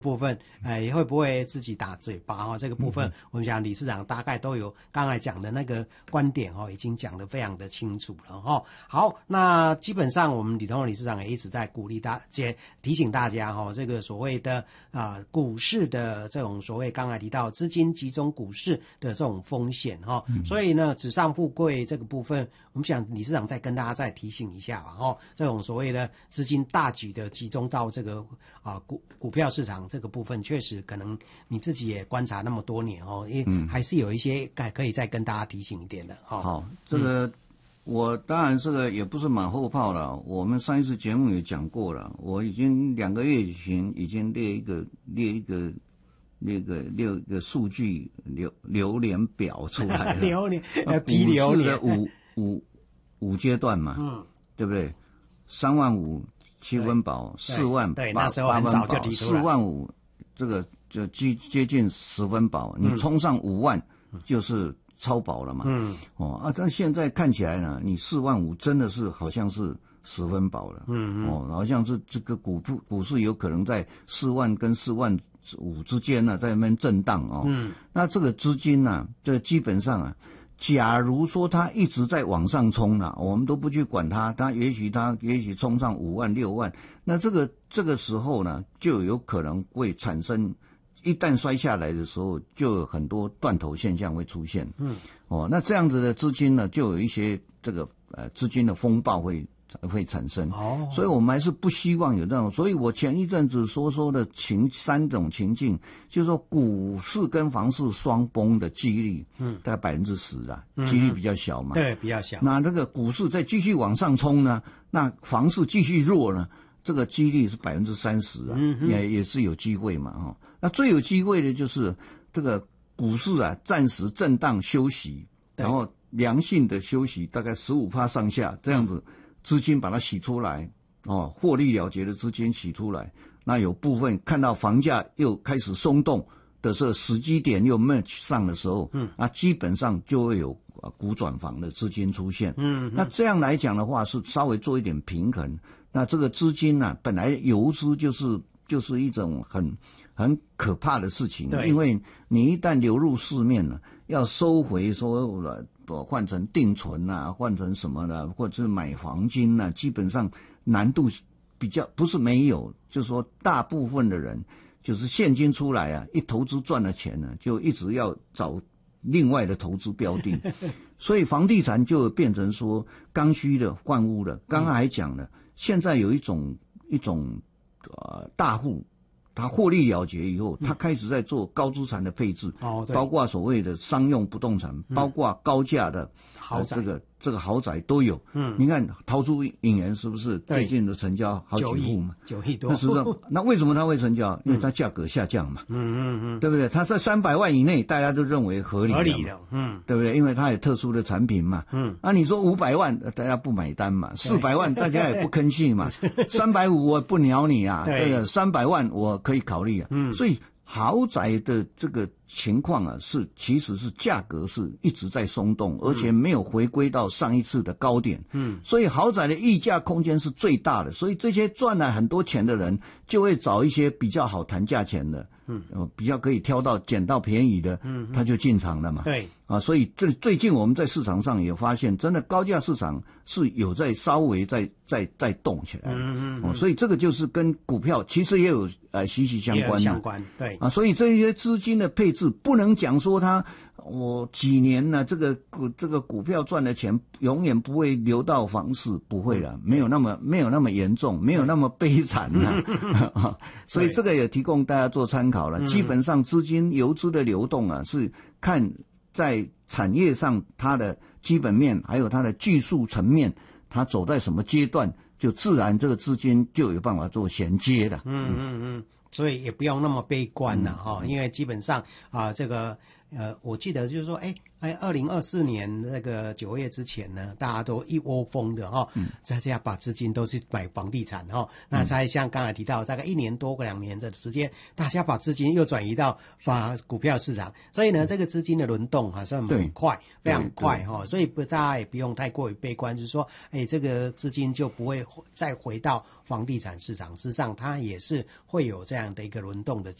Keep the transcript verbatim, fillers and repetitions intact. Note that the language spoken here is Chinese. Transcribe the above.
部分，呃，也会不会自己打嘴巴哈、哦？这个部分，嗯、我们讲理事长大概都有刚才讲的那个观点哦，已经讲得非常的清楚了哈、哦。好，那基本上我们李同荣理事长也一直在鼓励大家、提醒大家哈、哦，这个所谓的啊、呃、股市的这种所谓刚才提到资金集中股市的这种风险哈、哦嗯，所以呢，纸上富贵这个部分，我们想理事长再跟大家再提醒一下吧哈、哦，这种所谓的资金大举的集中到这个啊、呃、股股票市场。这个部分确实可能你自己也观察那么多年哦，因为还是有一些可以再跟大家提醒一点的哦。 好，这个、嗯、我当然这个也不是马后炮了，我们上一次节目也讲过了，我已经两个月前已经列一个列一个列一个列一个数据流流年表出来了， 流年呃批流年的五五五阶段嘛，嗯，对不对？三万五。七分饱，四万对， 八那时候很早就提出四万五，这个就接接近十分饱，你冲上五万就是超饱了嘛。嗯，哦啊，但现在看起来呢，你四万五真的是好像是十分饱了。嗯嗯，哦，好像是这个股股市有可能在四万跟四万五之间呢、啊，在那边震荡哦。嗯，那这个资金呢、啊，这基本上啊。假如说它一直在往上冲了，我们都不去管它，它也许它也许冲上五万六万，那这个这个时候呢，就有可能会产生，一旦摔下来的时候，就有很多断头现象会出现。嗯，哦，那这样子的资金呢，就有一些这个呃资金的风暴会。会产生哦，所以我们还是不希望有这种。所以我前一阵子说说的情三种情境，就是说股市跟房市双崩的几率，嗯，大概百分之十啊，几率比较小嘛， 对，比较小。 那这个股市再继续往上冲呢，那房市继续弱呢，这个几率是百分之三十啊，嗯，也也是有机会嘛，哈。那最有机会的就是这个股市啊，暂时震荡休息，然后良性的休息，大概十五趴上下这样子。资金把它洗出来，哦，获利了结的资金洗出来，那有部分看到房价又开始松动的时候，时机点又 match 上的时候，嗯，那基本上就会有股转房的资金出现，嗯，那这样来讲的话是稍微做一点平衡。那这个资金呢、啊，本来游资就是就是一种很很可怕的事情，因为你一旦流入市面了，要收回说了。换成定存啊，换成什么的，或者是买黄金啊，基本上难度比较不是没有，就是说大部分的人就是现金出来啊，一投资赚了钱呢，就一直要找另外的投资标的，所以房地产就变成说刚需的换屋的。刚刚还讲了，现在有一种一种呃大户。他获利了结以后，他开始在做高资产的配置，哦，包括所谓的商用不动产，嗯、包括高价的豪宅，呃、这个这个豪宅都有。嗯，你看陶朱隐园是不是最近的成交好几户嘛？ 九亿多。 那是那为什么它会成交？因为它价格下降嘛。嗯嗯嗯，对不对？它在三百万以内，大家都认为合理的。合理的，嗯，对不对？因为它有特殊的产品嘛。嗯，啊，你说五百万，大家不买单嘛；四百万，大家也不吭气嘛；三百五，我不鸟你啊。对，三百万我可以考虑啊。嗯，所以豪宅的这个情况啊，是其实是价格是一直在松动，而且没有回归到上一次的高点。嗯，所以豪宅的溢价空间是最大的，所以这些赚了很多钱的人就会找一些比较好谈价钱的，嗯，呃，比较可以挑到捡到便宜的，嗯，他就进场了嘛。对，啊，所以这最近我们在市场上也发现，真的高价市场是有在稍微在在在动起来。嗯嗯嗯、哦，所以这个就是跟股票其实也有呃息息相关的。 相关，对啊，所以这些资金的配置不能讲说它我几年呢，这个股这个股票赚的钱永远不会流到房市，不会的，没有那么没有那么严重，没有那么悲惨啊。所以这个也提供大家做参考了。基本上资金游资的流动啊，是看在产业上它的基本面，还有它的技术层面，它走在什么阶段，就自然这个资金就有办法做衔接的。 嗯嗯嗯。所以也不用那么悲观了哈、嗯，因为基本上啊，这个呃，我记得就是说，哎哎，二零二四年那个九月之前呢，大家都一窝蜂的哈，嗯，大家把资金都是买房地产哈，那才像刚才提到，大概一年多个两年的时间，大家把资金又转移到发股票市场，所以呢，这个资金的轮动还算很快，非常快哈，所以不大家也不用太过于悲观，就是说，哎，这个资金就不会再回到房地产市场，事实上它也是会有这样的一个轮动的